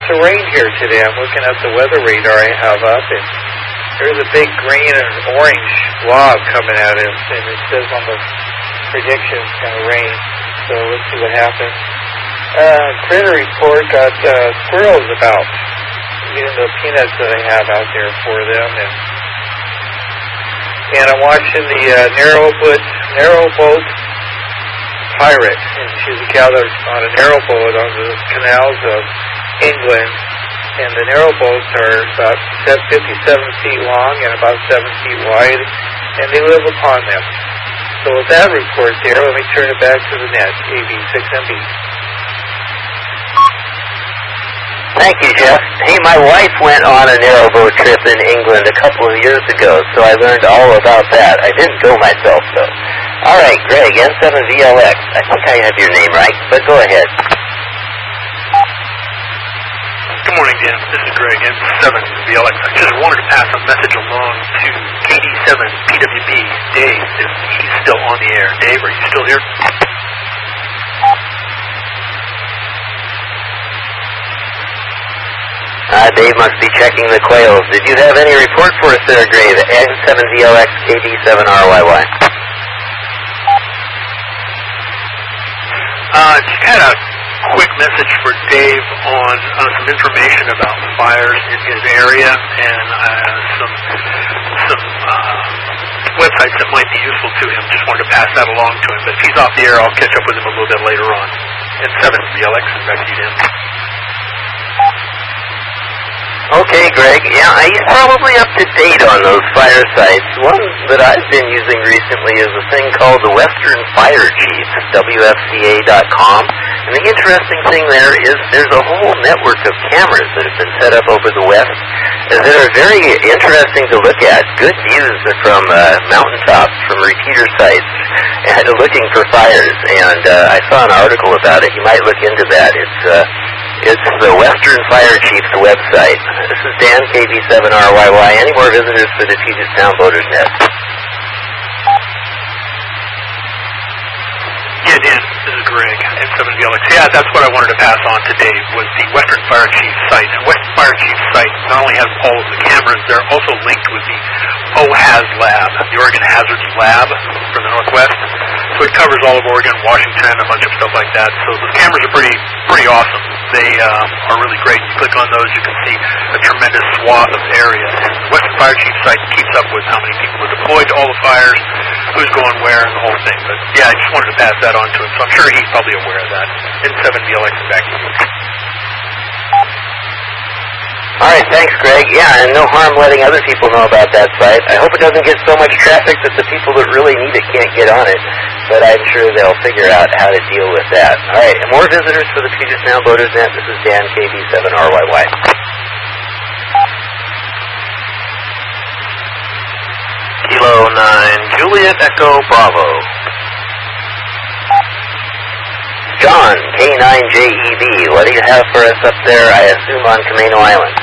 to rain here today. I'm looking at the weather radar I have up, and there's a big green and orange blob coming at us, and it says on the prediction it's going to rain. So let's see what happens. Critter report got squirrels about. Getting the peanuts that I have out there for them, and I'm watching the narrowboat pirate, and she's gathered on a narrowboat on the canals of England, and the narrowboats are about 57 feet long and about 7 feet wide, and they live upon them. So with that report there, let me turn it back to the net, AB6MB. Thank you, Jeff. Hey, my wife went on a narrowboat trip in England a couple of years ago, so I learned all about that. I didn't go myself, though. All right, Greg, N7VLX. I think I have your name right, but go ahead. Good morning, Dan. This is Greg, N7VLX. I just wanted to pass a message along to KD7PWB, Dave, if he's still on the air. Dave, are you still here? Dave must be checking the quails. Did you have any report for us there, Greg? N7VLX KD7RYY. Just had a quick message for Dave on some information about fires in his area and some websites that might be useful to him. Just wanted to pass that along to him. But if he's off the air, I'll catch up with him a little bit later on. N7VLX, back to you, Dan. Okay, Greg. Yeah, he's probably up to date on those fire sites. One that I've been using recently is a thing called the Western Fire Chief, WFCA.com. And the interesting thing there is there's a whole network of cameras that have been set up over the West that are very interesting to look at. Good views from mountaintops, from repeater sites, and looking for fires. And I saw an article about it. You might look into that. It's the Western Fire Chief's website. This is Dan, KB7RYY. Any more visitors for the Puget Sound Voters Net? Yeah, Dan, this is Greg, N7VLX. Yeah, that's what I wanted to pass on to Dave, was the Western Fire Chief site. And Western Fire Chief site not only has all of the cameras, they're also linked with the OHAZ lab, the Oregon Hazards Lab for the Northwest. So it covers all of Oregon, Washington, a bunch of stuff like that. So the cameras are pretty awesome. They are really great. You click on those, you can see a tremendous swath of area. And the Western Fire Chief site keeps up with how many people are deployed to all the fires, who's going where, and the whole thing. But yeah, I just wanted to pass that on to him. So I'm sure he's probably aware of that. N7VLX and back to you. All right, thanks, Greg. Yeah, and no harm letting other people know about that site. I hope it doesn't get so much traffic that the people that really need it can't get on it, but I'm sure they'll figure out how to deal with that. All right, more visitors for the Puget Sound Voters Net. This is Dan, KB7RYY. Kilo 9, Juliet Echo Bravo. John, K9JEB, what do you have for us up there, I assume on Camano Island?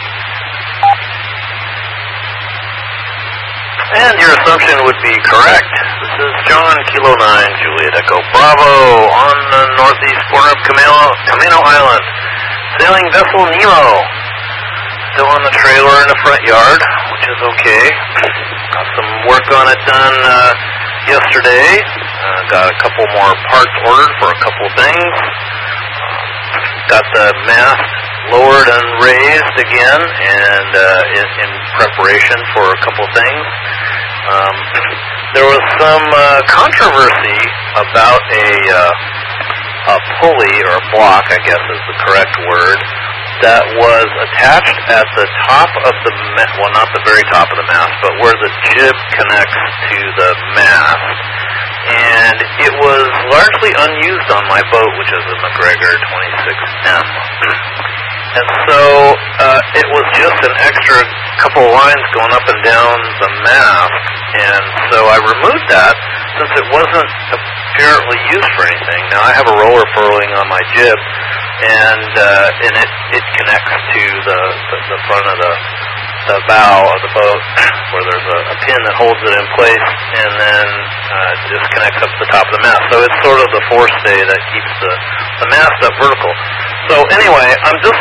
And your assumption would be correct. This is John, Kilo 9, Juliet Echo Bravo, on the northeast corner of Camano Island. Sailing vessel Nemo. Still on the trailer in the front yard, which is okay. Got some work on it done yesterday. Got a couple more parts ordered for a couple things. Got the mast lowered and raised again, and in preparation for a couple things. There was some controversy about a pulley, or a block, I guess is the correct word, that was attached at the top of the well, not the very top of the mast, but where the jib connects to the mast. And it was largely unused on my boat, which is a MacGregor 26M. And so it was just an extra couple of lines going up and down the mast. And so I removed that since it wasn't apparently used for anything. Now I have a roller furling on my jib, and it connects to the front of the bow of the boat, where there's a pin that holds it in place, and then it just connects up to the top of the mast. So it's sort of the forestay that keeps the mast up vertical. So anyway, I'm just looking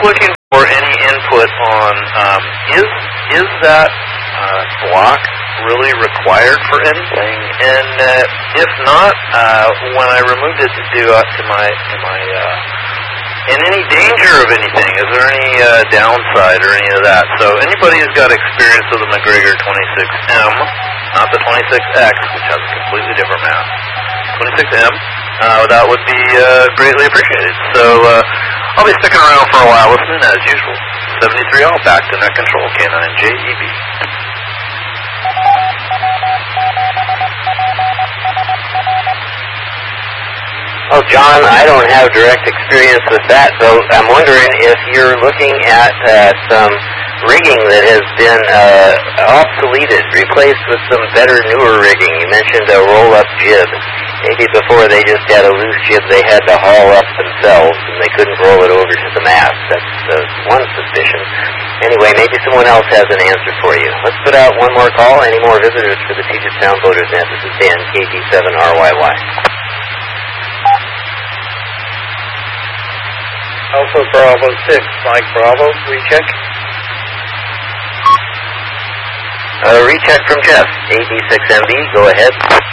or any input on is that block really required for anything? And if not, when I removed it to my in any danger of anything, is there any downside or any of that? So anybody who's got experience with the MacGregor 26M, not the 26X, which has a completely different mass, 26M, that would be greatly appreciated. So I'll be sticking around for a while listening as usual. 73 all back to net control, K9JEB. Oh, John, I don't have direct experience with that, though I'm wondering if you're looking at some rigging that has been obsoleted, replaced with some better, newer rigging. You mentioned a roll-up jib. Maybe before they just had a loose jib they had to haul up themselves, and they couldn't roll it over to the mast. That's one suspicion. Anyway, maybe someone else has an answer for you. Let's put out one more call. Any more visitors for the Puget Sound Boaters Net? This is Dan, KP7RYY. Alpha Bravo 6, Mike Bravo, recheck. Recheck from Jeff, AB6MB, go ahead.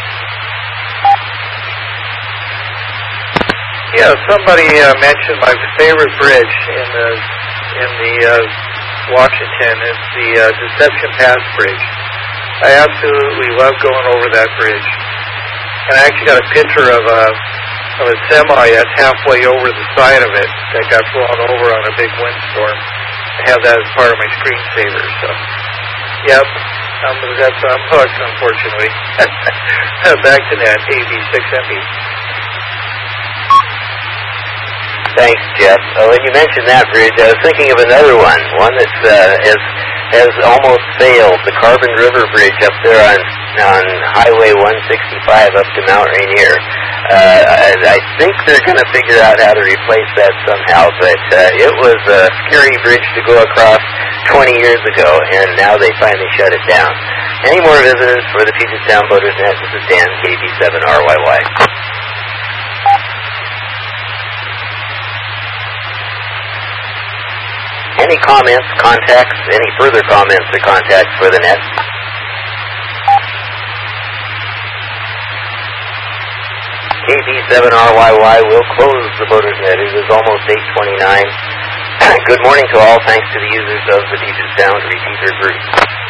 Yeah, somebody mentioned my favorite bridge in the Washington is the Deception Pass Bridge. I absolutely love going over that bridge. And I actually got a picture of a semi that's halfway over the side of it that got blown over on a big windstorm. I have that as part of my screensaver. So, yep, I'm hooked, unfortunately. Back to that, AB6MB. Thanks, Jeff. When you mentioned that bridge, I was thinking of another one that has almost failed, the Carbon River Bridge up there on Highway 165 up to Mount Rainier. I think they're going to figure out how to replace that somehow, but it was a scary bridge to go across 20 years ago, and now they finally shut it down. Any more visitors for the Puget Sound Boaters Net? This is Dan, KB7RYY. Any comments, contacts, any further comments or contacts for the net? KB7RYY will close the Boaters Net. It is almost 8:29. Good morning to all. Thanks to the users of the Puget Sound Repeater Group.